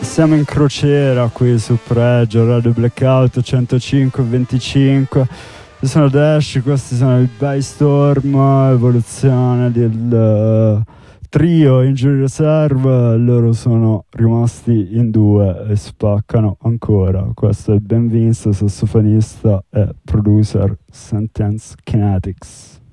Siamo in crociera qui su Pregio, Radio Blackout 105-25. Io sono Dash, questi sono i By Storm, evoluzione del trio Injury Reserve. Loro sono rimasti in due e spaccano ancora. Questo è Ben Vince, sassofonista e producer Sentence Kinetics.